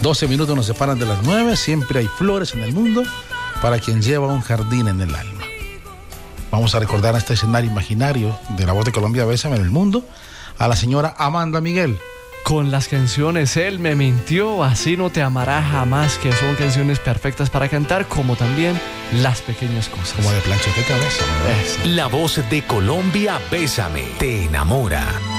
12 minutos nos separan de las 9. Siempre hay flores en el mundo para quien lleva un jardín en el alma. Vamos a recordar este escenario imaginario de La Voz de Colombia, Bésame en el mundo, a la señora Amanda Miguel. Con las canciones Él me mintió, Así no te amará jamás, que son canciones perfectas para cantar, como también Las pequeñas cosas. Como de planchete cabeza, ¿verdad? La Voz de Colombia, Bésame, te enamora.